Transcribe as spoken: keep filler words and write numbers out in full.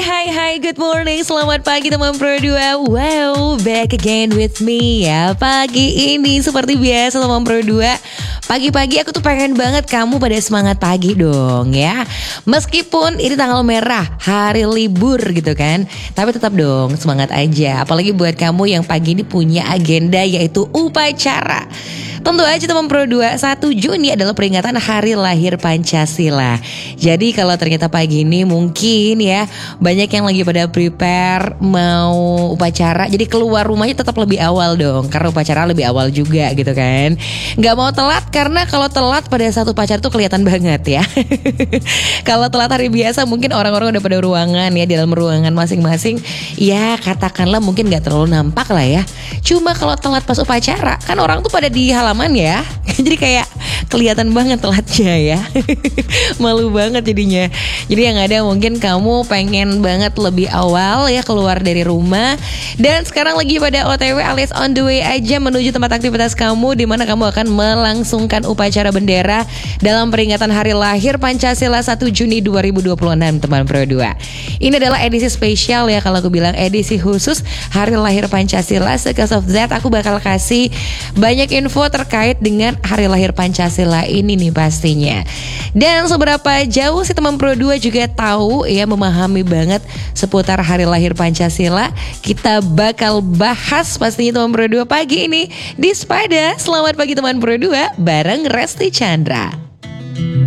hai hai good morning, selamat pagi teman Pro dua. Wow, back again with me ya. Pagi ini seperti biasa teman Pro dua, pagi-pagi aku tuh pengen banget kamu pada semangat pagi dong ya. Meskipun ini tanggal merah, hari libur gitu kan, tapi tetap dong semangat aja. Apalagi buat kamu yang pagi ini punya agenda yaitu upacara. Tentu aja teman Pro dua, satu Juni adalah peringatan hari lahir Pancasila. Jadi kalau ternyata pagi ini mungkin ya banyak yang lagi pada prepare mau upacara, jadi keluar rumahnya tetap lebih awal dong, karena upacara lebih awal juga gitu kan. Gak mau telat, karena kalau telat pada saat upacara tuh kelihatan banget ya. Kalau telat hari biasa mungkin orang-orang udah pada ruangan ya, di dalam ruangan masing-masing, ya katakanlah mungkin gak terlalu nampak lah ya. Cuma kalau telat pas upacara, kan orang tuh pada di halaman ya, jadi kayak kelihatan banget telatnya ya. Malu banget jadinya. Jadi yang ada mungkin kamu pengen banget lebih awal ya keluar dari rumah, dan sekarang lagi pada O T W alias on the way aja menuju tempat aktivitas kamu, di mana kamu akan melangsungkan upacara bendera dalam peringatan hari lahir Pancasila satu Juni dua ribu dua puluh enam teman Pro dua. Ini adalah edisi spesial ya, kalau aku bilang edisi khusus hari lahir Pancasila. Because of that aku bakal kasih banyak info terkait dengan hari lahir Pancasila ini nih pastinya. Dan seberapa jauh sih teman Pro dua juga tahu ya, memahami banget seputar hari lahir Pancasila, kita bakal bahas pastinya teman Pro dua pagi ini di Spada. Selamat pagi teman Pro dua bareng Resti Chandra.